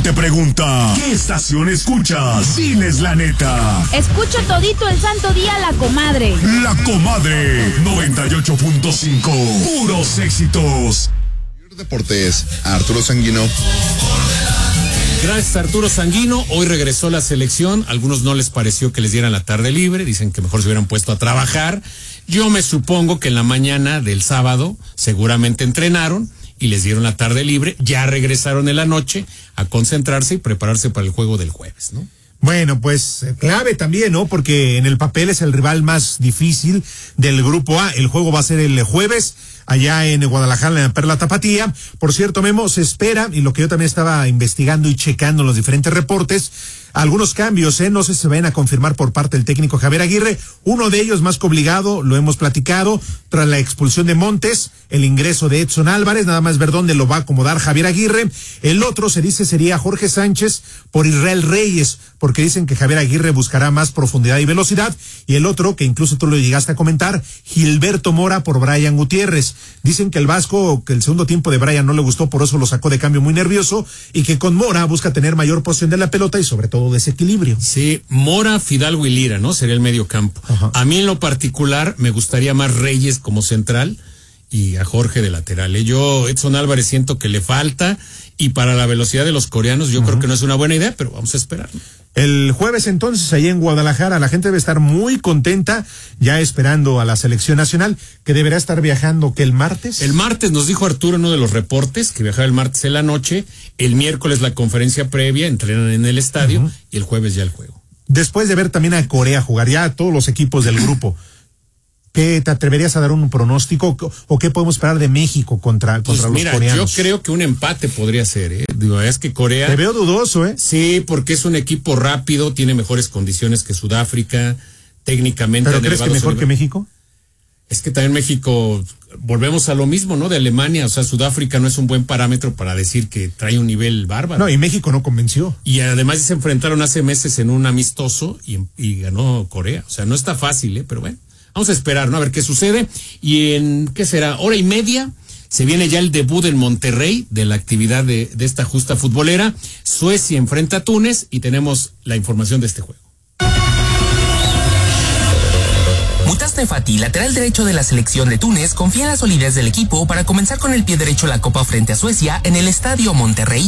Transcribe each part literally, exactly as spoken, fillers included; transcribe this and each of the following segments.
te pregunta, ¿qué estación escuchas? Diles la neta. Escucho todito el santo día La Comadre. La Comadre noventa y ocho punto cinco. Puros éxitos. Deportes, Arturo Sanguino. Gracias, Arturo Sanguino. Hoy regresó la selección. Algunos no les pareció que les dieran la tarde libre. Dicen que mejor se hubieran puesto a trabajar. Yo me supongo que en la mañana del sábado seguramente entrenaron y les dieron la tarde libre. Ya regresaron en la noche a concentrarse y prepararse para el juego del jueves, ¿no? Bueno, pues clave también, ¿no? Porque en el papel es el rival más difícil del grupo A. El juego va a ser el jueves allá en Guadalajara, en la Perla Tapatía. Por cierto, Memo, se espera, y lo que yo también estaba investigando y checando en los diferentes reportes, algunos cambios, ¿eh? No sé si se vayan a confirmar por parte del técnico Javier Aguirre. Uno de ellos más que obligado, lo hemos platicado, tras la expulsión de Montes, el ingreso de Edson Álvarez, nada más ver dónde lo va a acomodar Javier Aguirre. El otro, se dice, sería Jorge Sánchez por Israel Reyes, porque dicen que Javier Aguirre buscará más profundidad y velocidad. Y el otro, que incluso tú lo llegaste a comentar, Gilberto Mora por Brian Gutiérrez. Dicen que el Vasco, que el segundo tiempo de Brian no le gustó, por eso lo sacó de cambio muy nervioso, y que con Mora busca tener mayor posición de la pelota y sobre todo desequilibrio. Sí, Mora, Fidalgo y Lira, ¿no? Sería el medio campo. Ajá. A mí en lo particular me gustaría más Reyes como central y a Jorge de lateral. Yo, Edson Álvarez, siento que le falta, y para la velocidad de los coreanos yo uh-huh. creo que no es una buena idea, pero vamos a esperar, ¿no? El jueves entonces, ahí en Guadalajara, la gente debe estar muy contenta, ya esperando a la selección nacional, que deberá estar viajando, ¿que el martes? El martes, nos dijo Arturo en uno de los reportes, que viajaba el martes en la noche, el miércoles la conferencia previa, entrenan en el estadio, uh-huh. y el jueves ya el juego. Después de ver también a Corea jugar, ya a todos los equipos del grupo, ¿qué te atreverías a dar un pronóstico o qué podemos esperar de México contra, contra pues los mira, coreanos? Yo creo que un empate podría ser, ¿eh? Digo, es que Corea... Te veo dudoso, ¿eh? Sí, porque es un equipo rápido, tiene mejores condiciones que Sudáfrica, técnicamente... ¿Pero crees que mejor que México? Es que también México, volvemos a lo mismo, ¿no? De Alemania, o sea, Sudáfrica no es un buen parámetro para decir que trae un nivel bárbaro. No, y México no convenció. Y además se enfrentaron hace meses en un amistoso y, y ganó Corea. O sea, no está fácil, ¿eh? Pero bueno. Vamos a esperar, ¿no? A ver qué sucede. Y en, ¿qué será? Hora y media, se viene ya el debut en Monterrey de la actividad de, de esta justa futbolera. Suecia enfrenta a Túnez y tenemos la información de este juego. Mutaste Fati, lateral derecho de la selección de Túnez, confía en la solidez del equipo para comenzar con el pie derecho la Copa frente a Suecia en el Estadio Monterrey.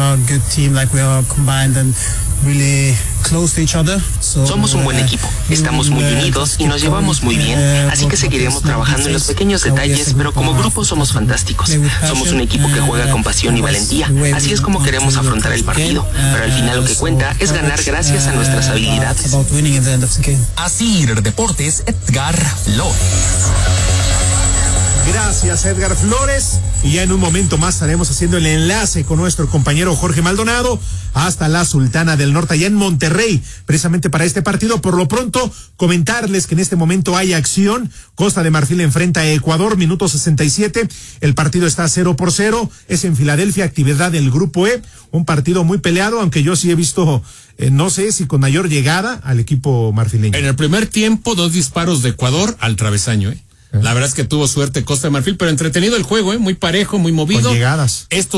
Somos un buen equipo, estamos muy unidos y nos llevamos muy bien, así que seguiremos trabajando en los pequeños detalles, pero como grupo somos fantásticos. Somos un equipo que juega con pasión y valentía, así es como queremos afrontar el partido, pero al final lo que cuenta es ganar gracias a nuestras habilidades. Así, Deportes, Edgar Flores. Gracias, Edgar Flores. Y ya en un momento más estaremos haciendo el enlace con nuestro compañero Jorge Maldonado hasta la Sultana del Norte, allá en Monterrey, precisamente para este partido. Por lo pronto, comentarles que en este momento hay acción. Costa de Marfil enfrenta a Ecuador, minuto sesenta y siete. El partido está cero por cero. Es en Filadelfia, actividad del Grupo E. Un partido muy peleado, aunque yo sí he visto, eh, no sé si con mayor llegada al equipo marfileño. En el primer tiempo, dos disparos de Ecuador al travesaño, ¿eh? La verdad es que tuvo suerte Costa de Marfil, pero entretenido el juego, ¿eh? Muy parejo, muy movido. Con llegadas. Esto